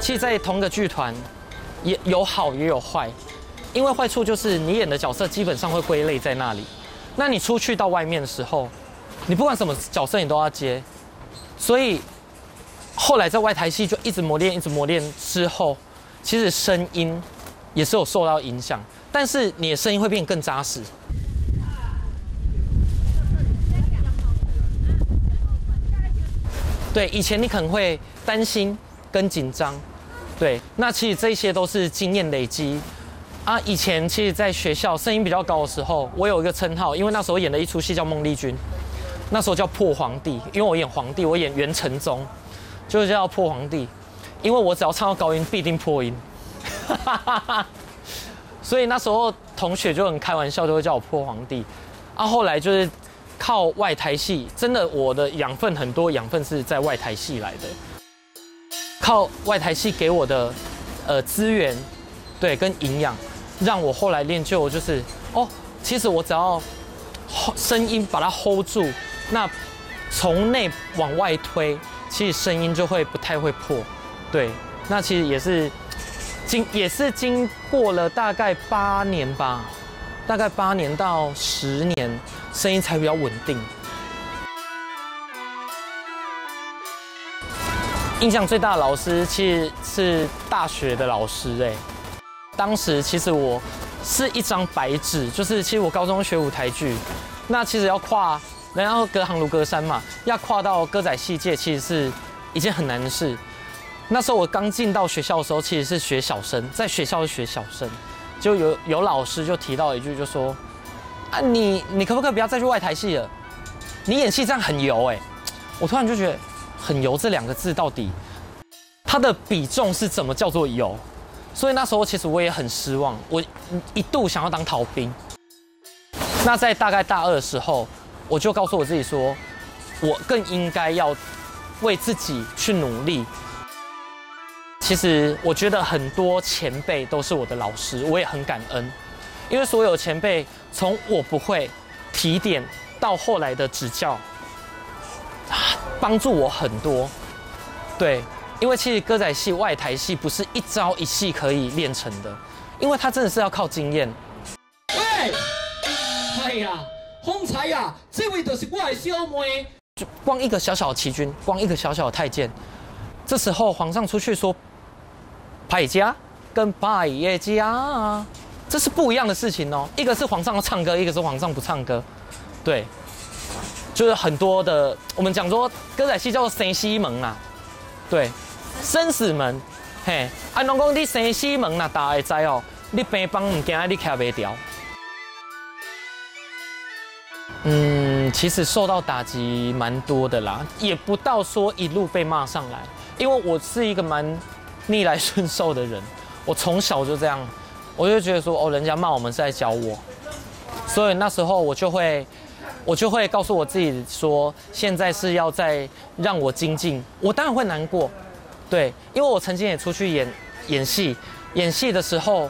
其实，在同个剧团，也有好也有坏，因为坏处就是你演的角色基本上会归类在那里。那你出去到外面的时候，你不管什么角色你都要接，所以后来在外台戏就一直磨练，一直磨练之后，其实声音也是有受到影响，但是你的声音会变得更扎实。对，以前你可能会担心跟紧张，对，那其实这些都是经验累积啊。以前其实在学校声音比较高的时候，我有一个称号，因为那时候演了一出戏叫《孟丽君》，那时候叫破皇帝，因为我演皇帝，我演元成宗，就叫破皇帝，因为我只要唱到高音必定破音，所以那时候同学就很开玩笑，都会叫我破皇帝。啊，后来就是靠外台戏，真的我的养分很多，养分是在外台戏来的。靠外台戏给我的资源，对，跟营养，让我后来练就就是其实我只要声音把它 hold 住，那从内往外推，其实声音就会不太会破。对，那其实也是经过了大概8年吧，大概8年到10年，声音才比较稳定。印象最大的老师其实是大学的老师当时其实我是一张白纸，就是其实我高中学舞台剧，那其实要跨，然后隔行如隔山嘛，要跨到歌仔戏界，其实是一件很难的事。那时候我刚进到学校的时候，其实是学小生，在学校是学小生，就有老师就提到一句，就说啊你可不可以不要再去外台戏了？你演戏这样很油我突然就觉得很油这2个字到底它的比重是怎么叫做油？所以那时候其实我也很失望，我一度想要当逃兵。那在大概大2的时候，我就告诉我自己说，我更应该要为自己去努力。其实我觉得很多前辈都是我的老师，我也很感恩，因为所有前辈从我不会提点到后来的指教，帮助我很多。对，因为其实歌仔戏、外台戏不是一朝一夕可以练成的，因为它真的是要靠经验。 喂，哎呀，风采呀，这位就是我的小妹。 就光一个小小的齐军，光一个小小的太监，这时候皇上出去说，派家跟拜爷家，这是不一样的事情哦。一个是皇上要唱歌，一个是皇上不唱歌。对，就是很多的，我们讲说歌仔戏叫做生死门啦，对，生死门。嘿，按侬讲你生死门啦，大家会知哦，你病房唔惊，你徛袂牢。其实受到打击蛮多的啦，也不到说一路被骂上来，因为我是一个蛮逆来顺受的人，我从小就这样，我就觉得说，人家骂我们是在教我，所以那时候我就会告诉我自己说，现在是要再让我精进，我当然会难过，对，因为我曾经也出去演戏的时候，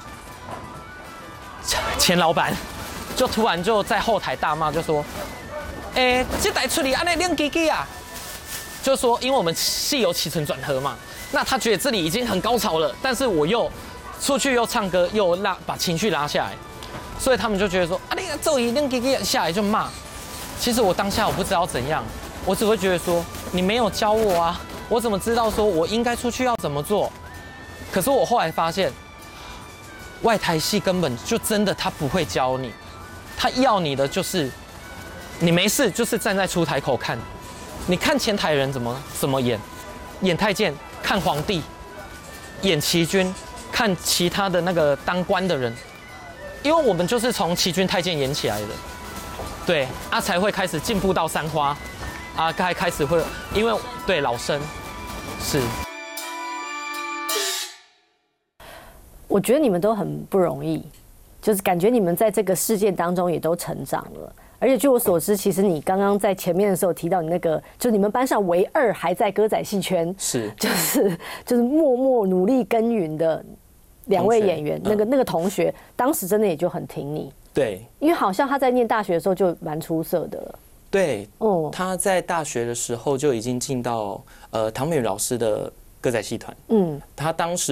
前老板就突然就在后台大骂，就说，这台出来安尼亮叽叽啊，就说因为我们戏有起承转合嘛。那他觉得这里已经很高潮了，但是我又出去又唱歌又把情绪拉下来，所以他们就觉得说啊，你这一定给下来就骂。其实我当下我不知道怎样，我只会觉得说你没有教我啊，我怎么知道说我应该出去要怎么做？可是我后来发现，外台戏根本就真的他不会教你，他要你的就是你没事就是站在出台口看，你看前台人怎么演太监。看皇帝，演齐军，看其他的那个当官的人，因为我们就是从齐军太监演起来的，对才会开始进步到三花，开始会因为对老生是。 我觉得你们都很不容易，就是感觉你们在这个事件当中也都成长了。而且据我所知，其实你刚刚在前面的时候提到你那个，就你们班上唯2还在歌仔戏圈，就是默默努力耕耘的2位演员，那个同学，当时真的也就很挺你。 对， 因为好像他在念大学的时候就蛮出色的了。 对，他在大学的时候就已经进到唐美云老师的歌仔戏团，他当时